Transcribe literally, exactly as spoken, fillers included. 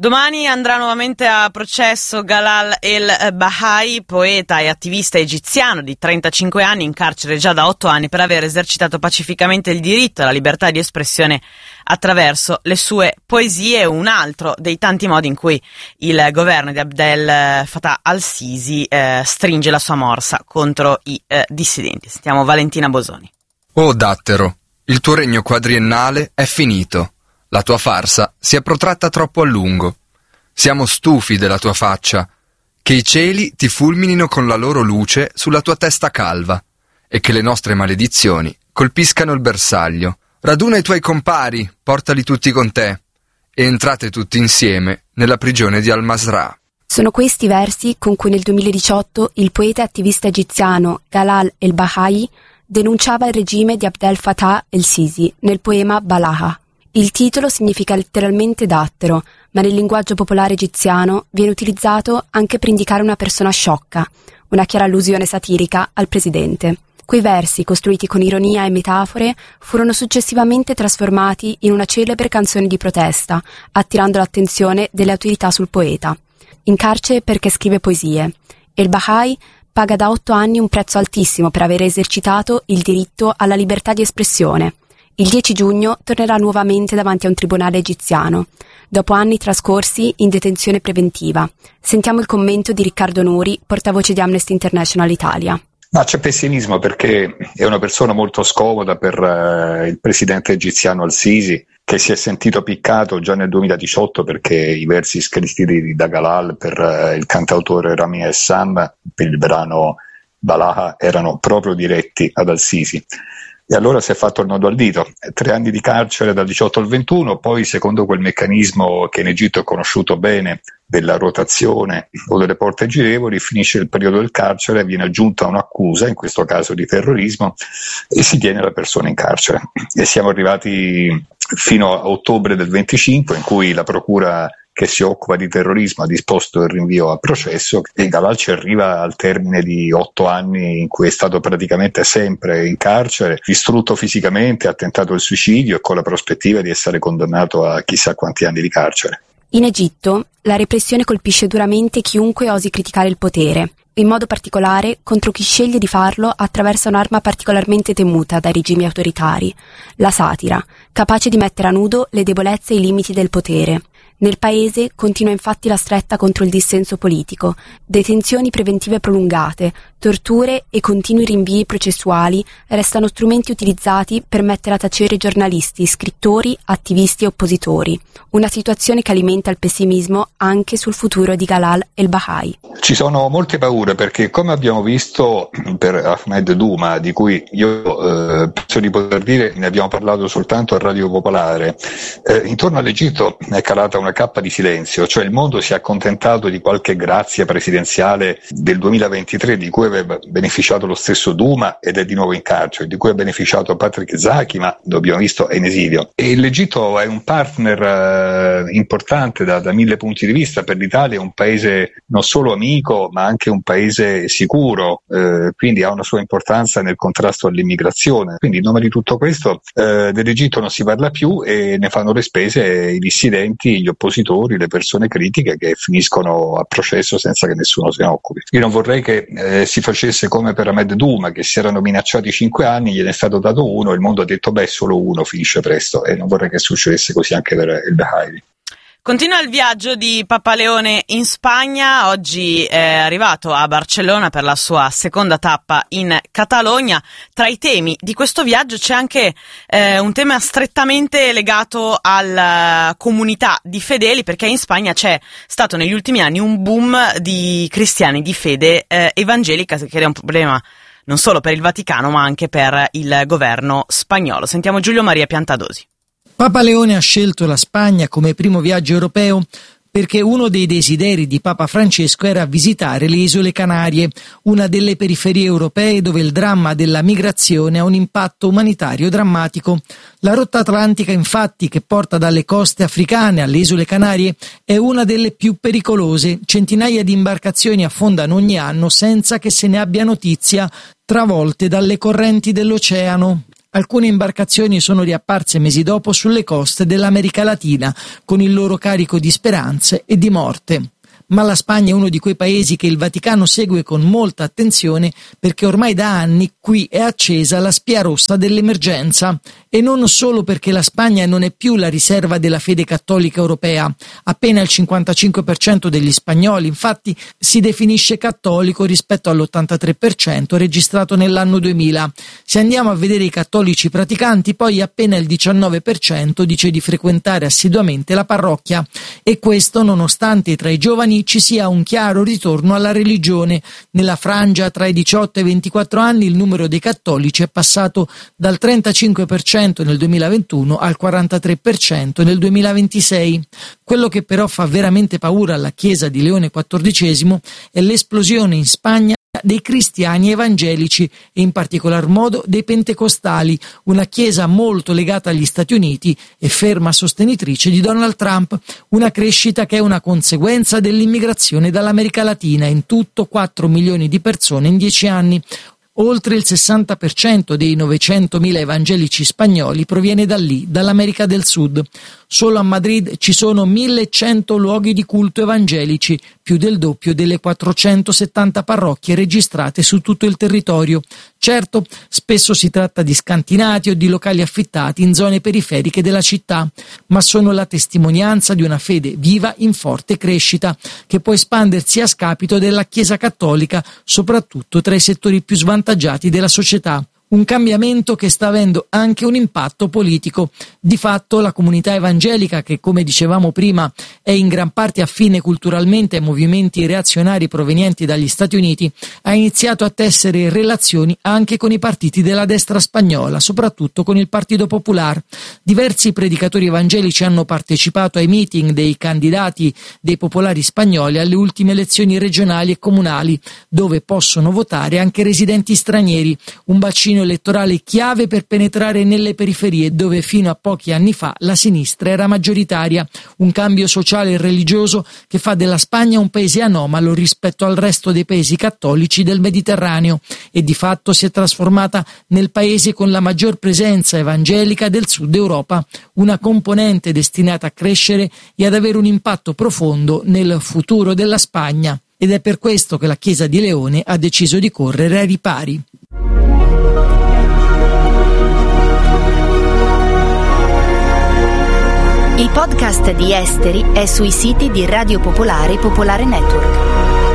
Domani andrà nuovamente a processo Galal el-Bahai, poeta e attivista egiziano di trentacinque anni, in carcere già da otto anni per aver esercitato pacificamente il diritto alla libertà di espressione attraverso le sue poesie, un altro dei tanti modi in cui il governo di Abdel Fattah al-Sisi eh, stringe la sua morsa contro i eh, dissidenti. Sentiamo Valentina Bosoni. Oh dattero, il tuo regno quadriennale è finito. La tua farsa si è protratta troppo a lungo. Siamo stufi della tua faccia. Che i cieli ti fulminino con la loro luce sulla tua testa calva e che le nostre maledizioni colpiscano il bersaglio. Raduna i tuoi compari, portali tutti con te e entrate tutti insieme nella prigione di Al-Masrah. Sono questi versi con cui nel duemiladiciotto il poeta e attivista egiziano Galal el-Bahai denunciava il regime di Abdel Fattah el-Sisi nel poema Balaha. Il titolo significa letteralmente dattero, ma nel linguaggio popolare egiziano viene utilizzato anche per indicare una persona sciocca, una chiara allusione satirica al presidente. Quei versi, costruiti con ironia e metafore, furono successivamente trasformati in una celebre canzone di protesta, attirando l'attenzione delle autorità sul poeta. In carcere perché scrive poesie. El-Bahai paga da otto anni un prezzo altissimo per aver esercitato il diritto alla libertà di espressione. Il dieci giugno tornerà nuovamente davanti a un tribunale egiziano, dopo anni trascorsi in detenzione preventiva. Sentiamo il commento di Riccardo Nuri, portavoce di Amnesty International Italia. Ma c'è pessimismo perché è una persona molto scomoda per uh, il presidente egiziano al-Sisi, che si è sentito piccato già nel duemiladiciotto perché i versi scritti da Galal per uh, il cantautore Rami Essam per il brano Balaha erano proprio diretti ad al-Sisi. E allora si è fatto il nodo al dito, tre anni di carcere dal diciotto al ventuno, poi secondo quel meccanismo che in Egitto è conosciuto bene della rotazione o delle porte girevoli, finisce il periodo del carcere, viene aggiunta un'accusa, in questo caso di terrorismo, e si tiene la persona in carcere. E siamo arrivati fino a ottobre del venticinque, in cui la procura che si occupa di terrorismo ha disposto il rinvio a processo e Galal ci arriva al termine di otto anni in cui è stato praticamente sempre in carcere, distrutto fisicamente, ha tentato il suicidio e con la prospettiva di essere condannato a chissà quanti anni di carcere. In Egitto la repressione colpisce duramente chiunque osi criticare il potere, in modo particolare contro chi sceglie di farlo attraverso un'arma particolarmente temuta dai regimi autoritari, la satira, capace di mettere a nudo le debolezze e i limiti del potere. Nel paese continua infatti la stretta contro il dissenso politico, detenzioni preventive prolungate, torture e continui rinvii processuali restano strumenti utilizzati per mettere a tacere giornalisti, scrittori, attivisti e oppositori. Una situazione che alimenta il pessimismo anche sul futuro di Galal el-Bahai. Ci sono molte paure perché, come abbiamo visto per Ahmed Douma, di cui io eh, penso di poter dire, ne abbiamo parlato soltanto a Radio Popolare, eh, intorno all'Egitto è calata una cappa di silenzio, cioè il mondo si è accontentato di qualche grazia presidenziale del duemilaventitré di cui aveva beneficiato lo stesso Douma ed è di nuovo in carcere, di cui ha beneficiato Patrick Zaki, ma lo abbiamo visto è in esilio. E l'Egitto è un partner eh, importante da, da mille punti di vista per l'Italia, è un paese non solo amico ma anche un paese sicuro, eh, quindi ha una sua importanza nel contrasto all'immigrazione. Quindi in nome di tutto questo eh, dell'Egitto non si parla più e ne fanno le spese i dissidenti, gli oppositori, le persone critiche che finiscono a processo senza che nessuno se ne occupi. Io non vorrei che eh, si facesse come per Ahmed Douma, che si erano minacciati cinque anni, gliene è stato dato uno, il mondo ha detto beh solo uno finisce presto, e non vorrei che succedesse così anche per il Bahai. Continua il viaggio di Papa Leone in Spagna, oggi è arrivato a Barcellona per la sua seconda tappa in Catalogna. Tra i temi di questo viaggio c'è anche eh, un tema strettamente legato alla comunità di fedeli, perché in Spagna c'è stato negli ultimi anni un boom di cristiani di fede eh, evangelica, che è un problema non solo per il Vaticano ma anche per il governo spagnolo. Sentiamo Giulio Maria Piantadosi. Papa Leone ha scelto la Spagna come primo viaggio europeo perché uno dei desideri di Papa Francesco era visitare le isole Canarie, una delle periferie europee dove il dramma della migrazione ha un impatto umanitario drammatico. La rotta atlantica, infatti, che porta dalle coste africane alle isole Canarie, è una delle più pericolose. Centinaia di imbarcazioni affondano ogni anno senza che se ne abbia notizia, travolte dalle correnti dell'oceano. Alcune imbarcazioni sono riapparse mesi dopo sulle coste dell'America Latina con il loro carico di speranze e di morte. Ma la Spagna è uno di quei paesi che il Vaticano segue con molta attenzione perché ormai da anni qui è accesa la spia rossa dell'emergenza, e non solo perché la Spagna non è più la riserva della fede cattolica europea. Appena il cinquantacinque per cento degli spagnoli infatti si definisce cattolico rispetto all'ottantatré per cento registrato nell'anno duemila. Se andiamo a vedere i cattolici praticanti, poi appena il diciannove per cento dice di frequentare assiduamente la parrocchia, e questo nonostante tra i giovani ci sia un chiaro ritorno alla religione. Nella frangia tra i diciotto e i ventiquattro anni il numero dei cattolici è passato dal trentacinque per cento nel duemilaventuno al quarantatré per cento nel duemilaventisei. Quello che però fa veramente paura alla Chiesa di Leone quattordicesimo è l'esplosione in Spagna dei cristiani evangelici e in particolar modo dei pentecostali, una chiesa molto legata agli Stati Uniti e ferma sostenitrice di Donald Trump, una crescita che è una conseguenza dell'immigrazione dall'America Latina, in tutto quattro milioni di persone in dieci anni. Oltre il sessanta per cento dei novecentomila evangelici spagnoli proviene da lì, dall'America del Sud. Solo a Madrid ci sono millecento luoghi di culto evangelici, più del doppio delle quattrocentosettanta parrocchie registrate su tutto il territorio. Certo, spesso si tratta di scantinati o di locali affittati in zone periferiche della città, ma sono la testimonianza di una fede viva in forte crescita, che può espandersi a scapito della Chiesa cattolica, soprattutto tra i settori più svantaggiati della società. Un cambiamento che sta avendo anche un impatto politico. Di fatto la comunità evangelica, che come dicevamo prima è in gran parte affine culturalmente ai movimenti reazionari provenienti dagli Stati Uniti, ha iniziato a tessere relazioni anche con i partiti della destra spagnola, soprattutto con il Partito Popular. Diversi predicatori evangelici hanno partecipato ai meeting dei candidati dei popolari spagnoli alle ultime elezioni regionali e comunali, dove possono votare anche residenti stranieri, un bacino elettorale chiave per penetrare nelle periferie dove fino a pochi anni fa la sinistra era maggioritaria, un cambio sociale e religioso che fa della Spagna un paese anomalo rispetto al resto dei paesi cattolici del Mediterraneo, e di fatto si è trasformata nel paese con la maggior presenza evangelica del sud Europa, una componente destinata a crescere e ad avere un impatto profondo nel futuro della Spagna, ed è per questo che la Chiesa di Leone ha deciso di correre ai ripari. Il podcast di Esteri è sui siti di Radio Popolare e Popolare Network.